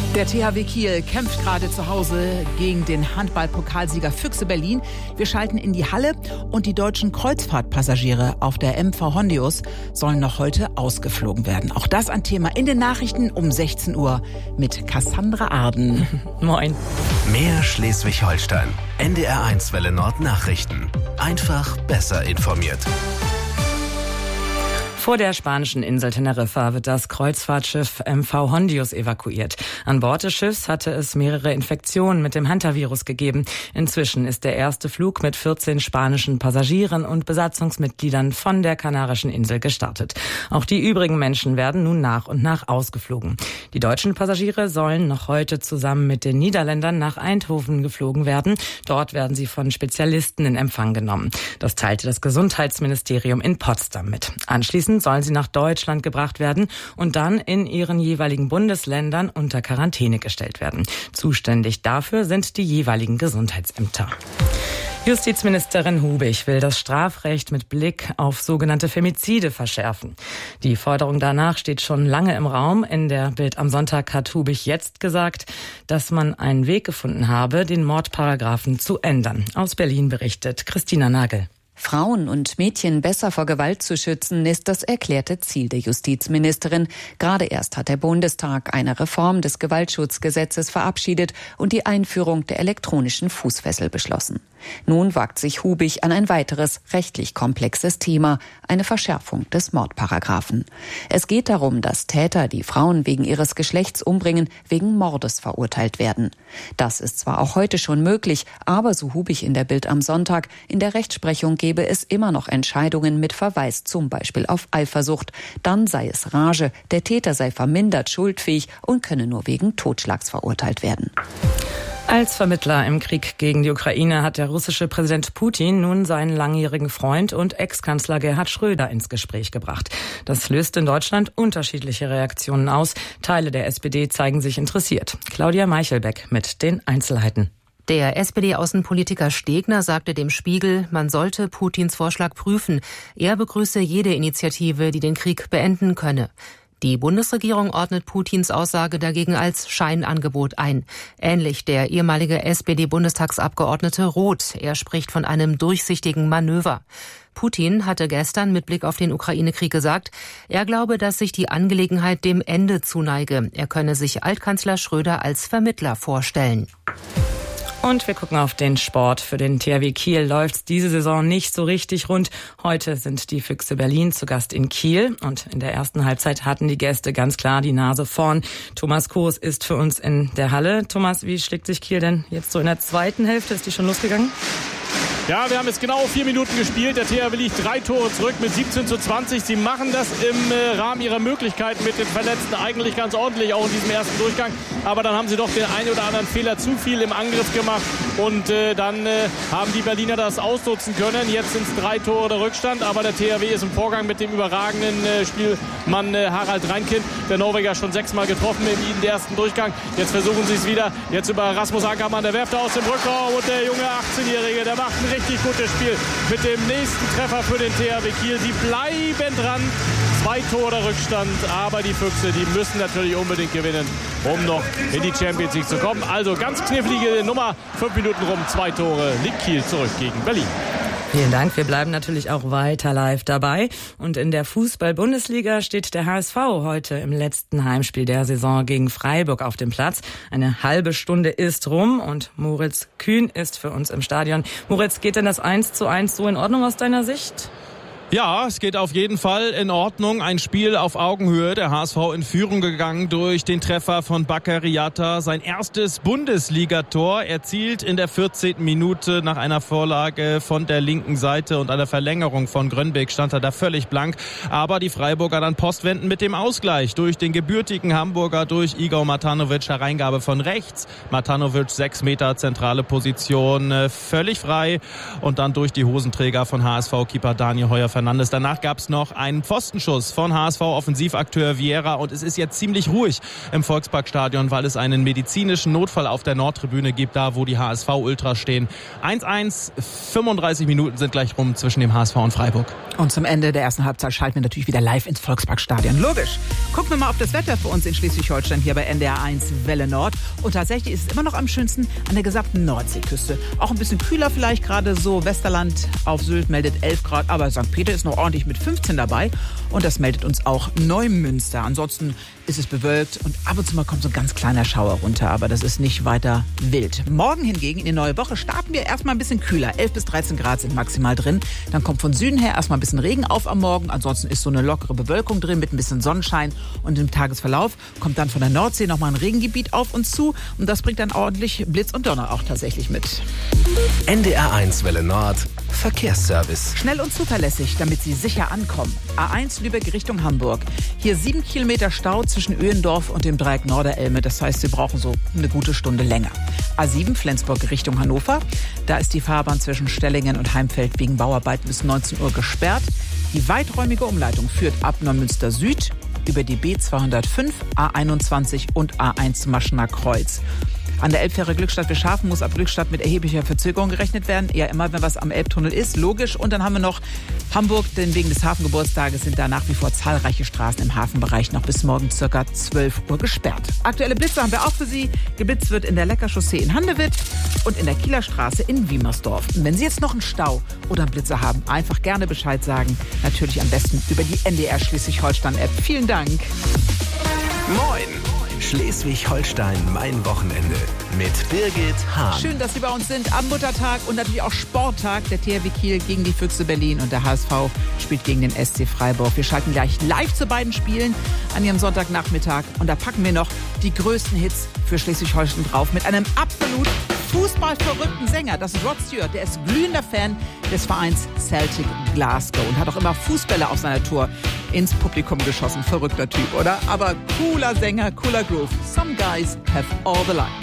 Der THW Kiel kämpft gerade zu Hause gegen den Handball-Pokalsieger Füchse Berlin. Wir schalten in die Halle und die deutschen Kreuzfahrtpassagiere auf der MV Hondius sollen noch heute ausgeflogen werden. Auch das ein Thema in den Nachrichten um 16 Uhr mit Cassandra Arden. Moin. Mehr Schleswig-Holstein. NDR1 Welle Nord Nachrichten. Einfach besser informiert. Vor der spanischen Insel Teneriffa wird das Kreuzfahrtschiff MV Hondius evakuiert. An Bord des Schiffs hatte es mehrere Infektionen mit dem Hantavirus gegeben. Inzwischen ist der erste Flug mit 14 spanischen Passagieren und Besatzungsmitgliedern von der kanarischen Insel gestartet. Auch die übrigen Menschen werden nun nach und nach ausgeflogen. Die deutschen Passagiere sollen noch heute zusammen mit den Niederländern nach Eindhoven geflogen werden. Dort werden sie von Spezialisten in Empfang genommen. Das teilte das Gesundheitsministerium in Potsdam mit. Anschließend sollen sie nach Deutschland gebracht werden und dann in ihren jeweiligen Bundesländern unter Quarantäne gestellt werden. Zuständig dafür sind die jeweiligen Gesundheitsämter. Justizministerin Hubich will das Strafrecht mit Blick auf sogenannte Femizide verschärfen. Die Forderung danach steht schon lange im Raum. In der Bild am Sonntag hat Hubich jetzt gesagt, dass man einen Weg gefunden habe, den Mordparagraphen zu ändern. Aus Berlin berichtet Christina Nagel. Frauen und Mädchen besser vor Gewalt zu schützen, ist das erklärte Ziel der Justizministerin. Gerade erst hat der Bundestag eine Reform des Gewaltschutzgesetzes verabschiedet und die Einführung der elektronischen Fußfessel beschlossen. Nun wagt sich Hubich an ein weiteres rechtlich komplexes Thema, eine Verschärfung des Mordparagraphen. Es geht darum, dass Täter, die Frauen wegen ihres Geschlechts umbringen, wegen Mordes verurteilt werden. Das ist zwar auch heute schon möglich, aber so Hubich in der Bild am Sonntag, in der Rechtsprechung gebe es immer noch Entscheidungen mit Verweis zum Beispiel auf Eifersucht. Dann sei es Rage, der Täter sei vermindert schuldfähig und könne nur wegen Totschlags verurteilt werden. Als Vermittler im Krieg gegen die Ukraine hat der russische Präsident Putin nun seinen langjährigen Freund und Ex-Kanzler Gerhard Schröder ins Gespräch gebracht. Das löst in Deutschland unterschiedliche Reaktionen aus. Teile der SPD zeigen sich interessiert. Claudia Meichelbeck mit den Einzelheiten. Der SPD-Außenpolitiker Stegner sagte dem Spiegel, man sollte Putins Vorschlag prüfen. Er begrüße jede Initiative, die den Krieg beenden könne. Die Bundesregierung ordnet Putins Aussage dagegen als Scheinangebot ein. Ähnlich der ehemalige SPD-Bundestagsabgeordnete Roth. Er spricht von einem durchsichtigen Manöver. Putin hatte gestern mit Blick auf den Ukraine-Krieg gesagt, er glaube, dass sich die Angelegenheit dem Ende zuneige. Er könne sich Altkanzler Schröder als Vermittler vorstellen. Und wir gucken auf den Sport. Für den THW Kiel läuft's diese Saison nicht so richtig rund. Heute sind die Füchse Berlin zu Gast in Kiel. Und in der ersten Halbzeit hatten die Gäste ganz klar die Nase vorn. Thomas Koos ist für uns in der Halle. Thomas, wie schlägt sich Kiel denn jetzt so in der zweiten Hälfte? Ist die schon losgegangen? Ja, wir haben jetzt genau 4 Minuten gespielt. Der THW liegt 3 Tore zurück mit 17:20. Sie machen das im Rahmen ihrer Möglichkeiten mit den Verletzten eigentlich ganz ordentlich, auch in diesem ersten Durchgang. Aber dann haben sie doch den einen oder anderen Fehler zu viel im Angriff gemacht. Und dann haben die Berliner das ausnutzen können. Jetzt sind es 3 Tore der Rückstand. Aber der THW ist im Vorgang mit dem überragenden Spielmann Harald Reinkind. Der Norweger schon 6-mal getroffen im ersten Durchgang. Jetzt versuchen sie es wieder. Jetzt über Rasmus Ackermann. Der werft aus dem Rückraum. Und der junge 18-Jährige, der macht ein richtig gutes Spiel mit dem nächsten Treffer für den THW Kiel. Sie bleiben dran. 2 Tore der Rückstand, aber die Füchse, die müssen natürlich unbedingt gewinnen, um noch in die Champions League zu kommen. Also ganz knifflige Nummer, 5 Minuten rum, 2 Tore, liegt Kiel zurück gegen Berlin. Vielen Dank. Wir bleiben natürlich auch weiter live dabei. Und in der Fußball-Bundesliga steht der HSV heute im letzten Heimspiel der Saison gegen Freiburg auf dem Platz. Eine halbe Stunde ist rum und Moritz Kühn ist für uns im Stadion. Moritz, geht denn das 1:1 so in Ordnung aus deiner Sicht? Ja, es geht auf jeden Fall in Ordnung. Ein Spiel auf Augenhöhe. Der HSV in Führung gegangen durch den Treffer von Bakary Yatta. Sein erstes Bundesligator erzielt in der 14. Minute nach einer Vorlage von der linken Seite und einer Verlängerung von Grönbeek stand er da völlig blank. Aber die Freiburger dann postwenden mit dem Ausgleich durch den gebürtigen Hamburger, durch Igor Matanovic. Hereingabe von rechts. Matanovic 6 Meter zentrale Position, völlig frei. Und dann durch die Hosenträger von HSV-Keeper Daniel Heuer Fernandes. Danach gab es noch einen Pfostenschuss von HSV-Offensivakteur Vieira und es ist jetzt ziemlich ruhig im Volksparkstadion, weil es einen medizinischen Notfall auf der Nordtribüne gibt, da wo die HSV-Ultras stehen. 1-1, 35 Minuten sind gleich rum zwischen dem HSV und Freiburg. Und zum Ende der ersten Halbzeit schalten wir natürlich wieder live ins Volksparkstadion. Logisch. Gucken wir mal auf das Wetter für uns in Schleswig-Holstein hier bei NDR 1 Welle Nord. Und tatsächlich ist es immer noch am schönsten an der gesamten Nordseeküste. Auch ein bisschen kühler vielleicht gerade so. Westerland auf Sylt meldet 11 Grad, aber St. Peter ist noch ordentlich mit 15 dabei. Und das meldet uns auch Neumünster. Ansonsten ist es bewölkt und ab und zu mal kommt so ein ganz kleiner Schauer runter. Aber das ist nicht weiter wild. Morgen hingegen in die neue Woche starten wir erstmal ein bisschen kühler. 11 bis 13 Grad sind maximal drin. Dann kommt von Süden her erstmal ein bisschen Regen auf am Morgen. Ansonsten ist so eine lockere Bewölkung drin mit ein bisschen Sonnenschein. Und im Tagesverlauf kommt dann von der Nordsee nochmal ein Regengebiet auf uns zu. Und das bringt dann ordentlich Blitz und Donner auch tatsächlich mit. NDR 1 Welle Nord Verkehrsservice. Schnell und zuverlässig, damit Sie sicher ankommen. A1 Lübeck Richtung Hamburg. Hier 7 Kilometer Stau zwischen Öhendorf und dem Dreieck Norderelme. Das heißt, Sie brauchen so eine gute Stunde länger. A7 Flensburg Richtung Hannover. Da ist die Fahrbahn zwischen Stellingen und Heimfeld wegen Bauarbeiten bis 19 Uhr gesperrt. Die weiträumige Umleitung führt ab Neumünster Süd über die B205, A21 und A1 Maschener Kreuz. An der Elbfähre Glückstadt-Wilschafen muss ab Glückstadt mit erheblicher Verzögerung gerechnet werden. Eher immer, wenn was am Elbtunnel ist, logisch. Und dann haben wir noch Hamburg, denn wegen des Hafengeburtstages sind da nach wie vor zahlreiche Straßen im Hafenbereich noch bis morgen ca. 12 Uhr gesperrt. Aktuelle Blitze haben wir auch für Sie. Geblitzt wird in der Leckerchaussee in Handewitt und in der Kieler Straße in Wiemersdorf. Und wenn Sie jetzt noch einen Stau oder einen Blitzer haben, einfach gerne Bescheid sagen. Natürlich am besten über die NDR Schleswig-Holstein-App. Vielen Dank. Moin! Schleswig-Holstein, mein Wochenende mit Birgit Hahn. Schön, dass Sie bei uns sind am Muttertag und natürlich auch Sporttag. Der THW Kiel gegen die Füchse Berlin und der HSV spielt gegen den SC Freiburg. Wir schalten gleich live zu beiden Spielen an Ihrem Sonntagnachmittag und da packen wir noch die größten Hits für Schleswig-Holstein drauf mit einem absolut fußballverrückten Sänger. Das ist Rod Stewart, der ist glühender Fan des Vereins Celtic Glasgow und hat auch immer Fußbälle auf seiner Tour ins Publikum geschossen. Verrückter Typ, oder? Aber cooler Sänger, cooler Groove. Some guys have all the luck.